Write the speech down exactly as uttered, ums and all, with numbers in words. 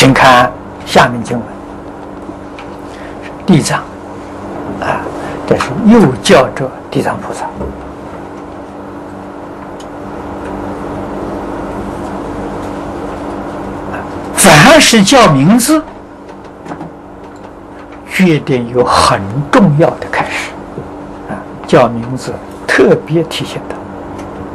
请看下面经文：地藏啊，这是又叫着地藏菩萨。凡是叫名字，决定有很重要的开始啊！叫名字特别体现的。